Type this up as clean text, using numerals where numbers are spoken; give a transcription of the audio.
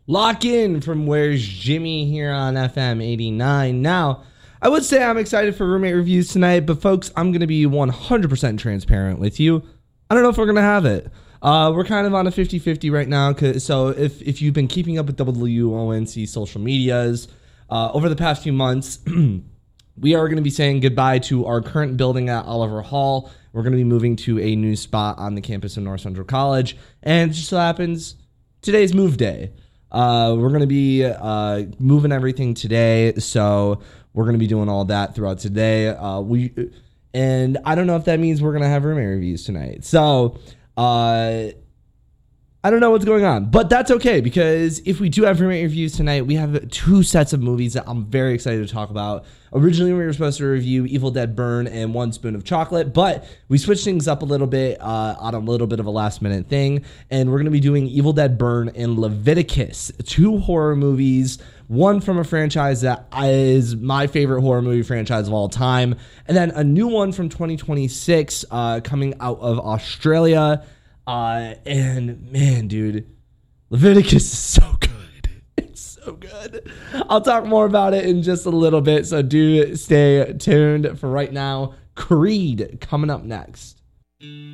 Lock in from Where's Jimmy here on FM 89. Now, I would say I'm excited for roommate reviews tonight, but folks, I'm going to be 100% transparent with you. I don't know if we're going to have it. We're kind of on a 50-50 right now, so if you've been keeping up with WONC social medias over the past few months, we are going to be saying goodbye to our current building at Oliver Hall. We're going to be moving to a new spot on the campus of North Central College, and it just so happens today's move day. We're going to be moving everything today, so we're going to be doing all that throughout today. And I don't know if that means we're going to have roommate reviews tonight. So I don't know what's going on, but that's okay, because if we do have roommate reviews tonight, we have two sets of movies that I'm very excited to talk about. Originally, we were supposed to review Evil Dead Burn and One Spoon of Chocolate, but we switched things up a little bit on a little bit of a last-minute thing, and we're going to be doing Evil Dead Burn and Leviticus, two horror movies, one from a franchise that is my favorite horror movie franchise of all time, and then a new one from 2026 coming out of Australia. And man, dude, Leviticus is so good. It's so good. I'll talk more about it in just a little bit, so do stay tuned. For right now, Creed coming up next.